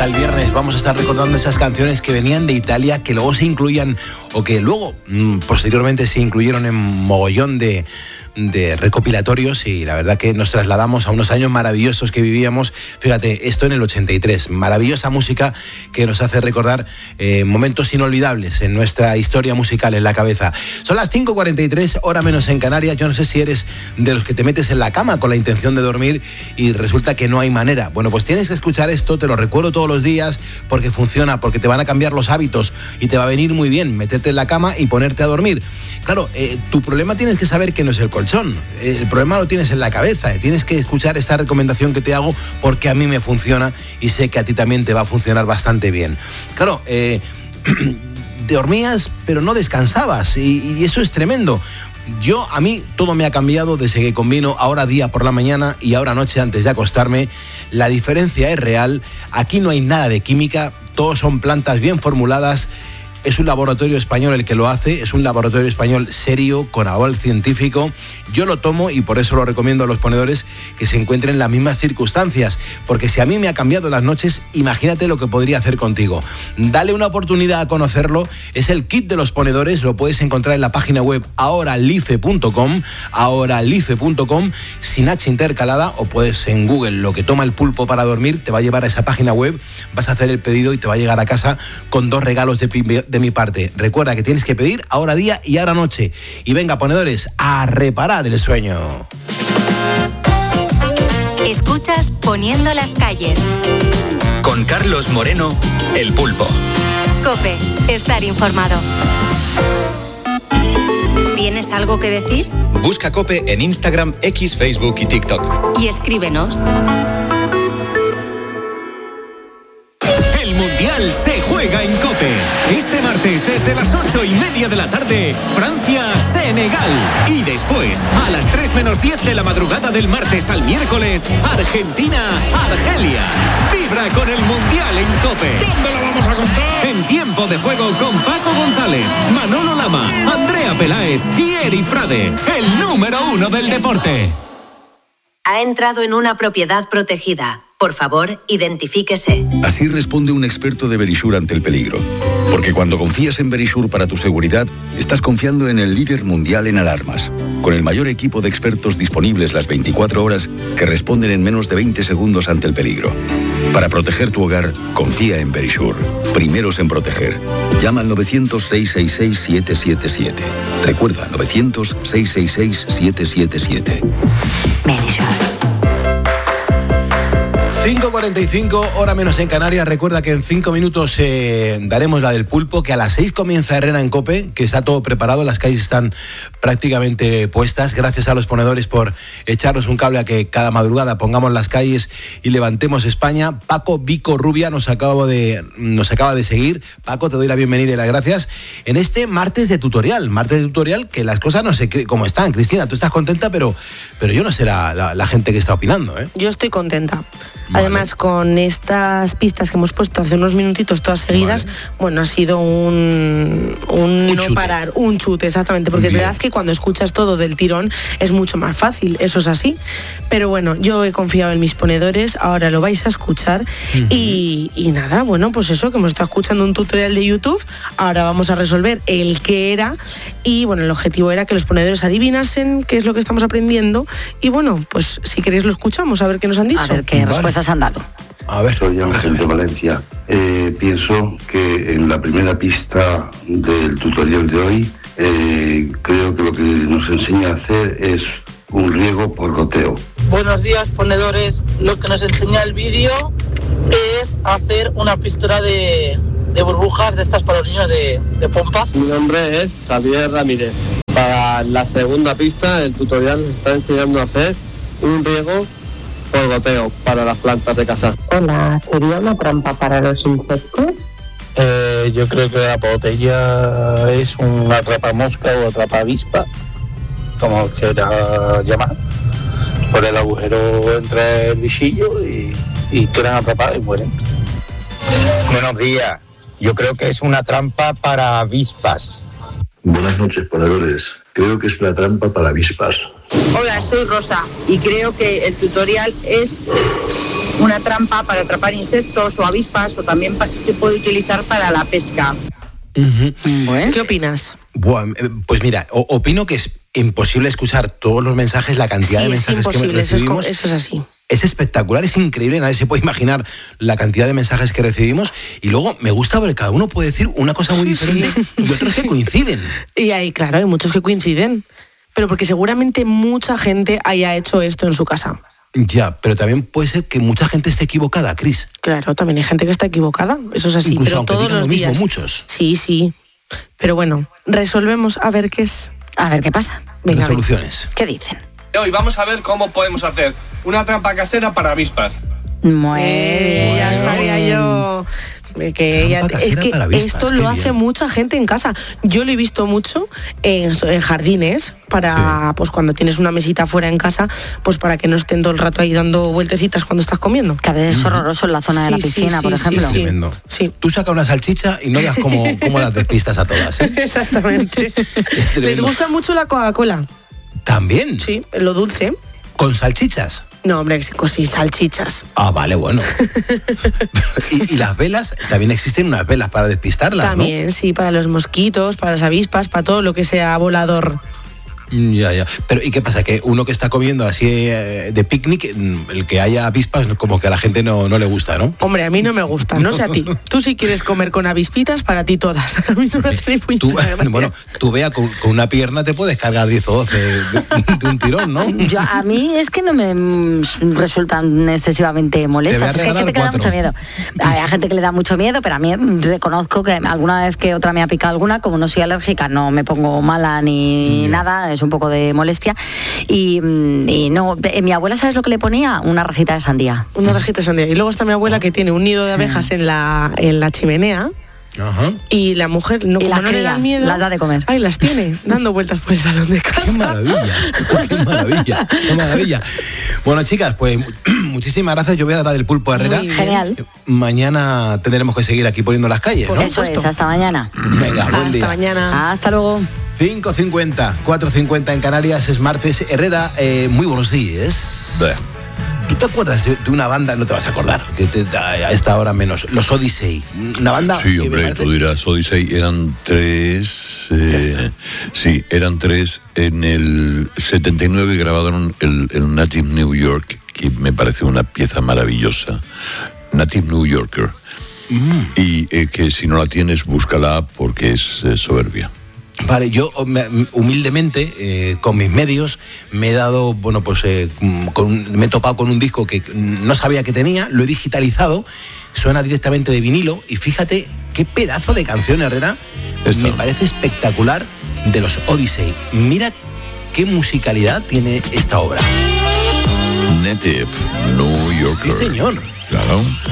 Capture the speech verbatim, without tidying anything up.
hasta el viernes vamos a estar recordando esas canciones que venían de Italia, que luego se incluían o que luego mmm, posteriormente se incluyeron en mogollón de, de recopilatorios, y la verdad que nos trasladamos a unos años maravillosos que vivíamos. Fíjate, esto en el ochenta y tres, maravillosa música que nos hace recordar eh, momentos inolvidables en nuestra historia musical en la cabeza. Son las cinco cuarenta y tres, hora menos en Canarias. Yo no sé si eres de los que te metes en la cama con la intención de dormir y resulta que no hay manera. Bueno, pues tienes que escuchar esto, te lo recuerdo todos los días, porque funciona, porque te van a cambiar los hábitos y te va a venir muy bien meterte en la cama y ponerte a dormir. Claro, eh, tu problema tienes que saber que no es el colchón, eh, el problema lo tienes en la cabeza, eh. Tienes que escuchar esta recomendación que te hago porque a mí me funciona y sé que a ti también te va a funcionar bastante bien. Claro, eh, dormías pero no descansabas y, y eso es tremendo. Yo, a mí, todo me ha cambiado desde que combino ahora día por la mañana y ahora noche antes de acostarme. La diferencia es real. Aquí no hay nada de química, todos son plantas bien formuladas. Es un laboratorio español el que lo hace, es un laboratorio español serio, con aval científico. Yo lo tomo y por eso lo recomiendo a los ponedores que se encuentren en las mismas circunstancias, porque si a mí me ha cambiado las noches, imagínate lo que podría hacer contigo. Dale una oportunidad a conocerlo, es el kit de los ponedores, lo puedes encontrar en la página web ahoralife punto com, ahoralife punto com, sin H intercalada, o puedes en Google lo que toma el pulpo para dormir, te va a llevar a esa página web, vas a hacer el pedido y te va a llegar a casa con dos regalos de pi- de mi parte. Recuerda que tienes que pedir ahora día y ahora noche. Y venga, ponedores, a reparar el sueño. Escuchas Poniendo las calles. Con Carlos Moreno, el pulpo. COPE, estar informado. ¿Tienes algo que decir? Busca COPE en Instagram, X, Facebook y TikTok. Y escríbenos. El Mundial se juega en COPE. Este martes desde las ocho y media de la tarde, Francia-Senegal. Y después, a las tres menos diez de la madrugada del martes al miércoles, Argentina-Argelia. Vibra con el Mundial en COPE. ¿Dónde lo vamos a contar? En tiempo de juego con Paco González, Manolo Lama, Andrea Peláez y Eri Frade. El número uno del deporte. Ha entrado en una propiedad protegida. Por favor, identifíquese. Así responde un experto de Verisure ante el peligro. Porque cuando confías en Verisure para tu seguridad, estás confiando en el líder mundial en alarmas. Con el mayor equipo de expertos disponibles las veinticuatro horas que responden en menos de veinte segundos ante el peligro. Para proteger tu hogar, confía en Verisure. Primeros en proteger. Llama al novecientos, seiscientos sesenta y seis, siete siete siete. Recuerda, novecientos, seiscientos sesenta y seis, siete siete siete. Verisure. cinco cuarenta y cinco, hora menos en Canarias. Recuerda que en cinco minutos eh, daremos la del pulpo, que a las seis comienza Herrera en COPE, que está todo preparado, las calles están prácticamente puestas. Gracias a los ponedores por echarnos un cable a que cada madrugada pongamos las calles y levantemos España. Paco Vico Rubia nos acaba de, nos acaba de seguir. Paco, te doy la bienvenida y las gracias en este martes de tutorial, martes de tutorial, que las cosas no sé cómo están. Cristina, tú estás contenta, pero, pero yo no sé la, la, la gente que está opinando, ¿eh? Yo estoy contenta. Vale. Además, con estas pistas que hemos puesto hace unos minutitos todas seguidas, vale. Bueno, ha sido un, un, un no chute. parar, un chute, exactamente, porque Bien. es verdad que cuando escuchas todo del tirón es mucho más fácil, eso es así. Pero bueno, yo he confiado en mis ponedores, ahora lo vais a escuchar. Uh-huh. y, y nada, bueno, pues eso, que hemos estado escuchando un tutorial de YouTube, ahora vamos a resolver el qué era, y bueno, el objetivo era que los ponedores adivinasen qué es lo que estamos aprendiendo, y bueno, pues si queréis lo escuchamos, a ver qué nos han dicho. A ver qué vale. respuestas han dado. A ver. Soy Ángel de Valencia. Eh, pienso que en la primera pista del tutorial de hoy, eh, creo que lo que nos enseña a hacer es un riego por goteo. Buenos días, ponedores. Lo que nos enseña el vídeo es hacer una pistola de, de burbujas de estas para los niños de, de pompas. Mi nombre es Javier Ramírez. Para la segunda pista, el tutorial nos está enseñando a hacer un riego por goteo para las plantas de casa. Hola, ¿sería una trampa para los insectos? Eh, yo creo que la botella es un atrapamosca o atrapavispa, como quiera llamar. Por el agujero entre el bichillo y, y quedan atrapados y mueren. Buenos días. Yo creo que es una trampa para avispas. Buenas noches, ponedores. Creo que es una trampa para avispas. Hola, soy Rosa y creo que el tutorial es una trampa para atrapar insectos o avispas, o también pa- se puede utilizar para la pesca. Uh-huh. Bueno. ¿Qué opinas? Bueno, pues mira, o- opino que es imposible escuchar todos los mensajes, la cantidad Sí, de es mensajes que imposible, eso es, co- recibimos. eso es así. Es espectacular, es increíble, nadie se puede imaginar la cantidad de mensajes que recibimos. Y luego me gusta porque cada uno puede decir una cosa muy diferente y otros que coinciden. Y hay, claro, hay muchos que coinciden. Pero porque seguramente mucha gente haya hecho esto en su casa. Ya, pero también puede ser que mucha gente esté equivocada, Cris. Claro, también hay gente que está equivocada, eso es así, Incluso pero aunque todos digan los lo mismo días. muchos. Sí, sí. Pero bueno, resolvemos a ver qué es. A ver qué pasa. Venga, Resoluciones. ¿Qué dicen? Hoy vamos a ver cómo podemos hacer una trampa casera para avispas. Muy Eh, bien. ya sabía yo. Que ella- Trampa es casera que para avispas, esto qué lo bien. hace mucha gente en casa. Yo lo he visto mucho en, en jardines para, pues cuando tienes una mesita fuera en casa, pues para que no estén todo el rato ahí dando vueltecitas cuando estás comiendo. Que a veces es horroroso en la zona de la Sí, sí, piscina, sí, por sí, ejemplo. sí. Tremendo. Tú sacas una salchicha y no veas cómo, cómo las despistas a todas. ¿eh? Exactamente. Es tremendo. ¿Les gusta mucho la Coca-Cola? ¿También? Sí, lo dulce. ¿Con salchichas? No, hombre, con sin salchichas. Ah, vale, bueno. y, y las velas, también existen unas velas para despistarlas, También, sí, para los mosquitos, para las avispas, para todo lo que sea volador. ¿no? Ya, ya. Pero ¿y qué pasa? Que uno que está comiendo así eh, de picnic, mm, el que haya avispas, como que a la gente no, no le gusta, ¿no? Hombre, a mí no me gusta, no sé a ti. Tú si quieres comer con avispitas, para ti todas. A mí no me hace ni Tú, puñetera gracia. bueno, tú vea, con, con una pierna te puedes cargar diez o doce de, de un tirón, ¿no? Yo, a mí es que no me mm, resultan excesivamente molestas. Es que hay gente que le da mucho miedo. Hay gente que le da mucho miedo, pero a mí reconozco que alguna vez que otra me ha picado alguna, como no soy alérgica, no me pongo mala ni nada, es un poco de molestia. Y, y no, eh, mi abuela, ¿sabes lo que le ponía? Una rajita de sandía. Una rajita de sandía. Y luego está mi abuela que tiene un nido de abejas en la, en la chimenea. Ajá. Y la mujer, no, Y como las no le cría, da miedo, las da de comer. Ay, las tiene, dando vueltas por el salón de casa. ¡Qué maravilla! ¡Qué maravilla! ¡Qué maravilla! Bueno, chicas, pues muchísimas gracias. Yo voy a dar el pulpo a Herrera. Muy bien. Genial. Mañana tendremos que seguir aquí poniendo las calles, ¿no? Eso es, hasta mañana. Venga, buen día. Hasta mañana. Hasta luego. cinco cincuenta, cuatro cincuenta en Canarias, es martes. Herrera, eh, muy buenos días. ¿Tú te acuerdas de de una banda? No te vas a acordar, que te- a esta hora menos. Los Odyssey. Una banda Sí, que me hombre, parece- tú dirás, Odyssey, eran tres, eh, sí, eran tres. En el setenta y nueve grabaron el, el Native New York, que me parece una pieza maravillosa. Native New Yorker. Y eh, que si no la tienes, búscala porque es eh, soberbia. Vale, yo me- humildemente, eh, con mis medios, me he dado, bueno, pues eh, con- me he topado con un disco que no sabía que tenía, lo he digitalizado, suena directamente de vinilo y fíjate qué pedazo de canción, Herrera, me parece espectacular, de los Odyssey. Mira qué musicalidad tiene esta obra. Native New Yorker. Sí, señor. Claro.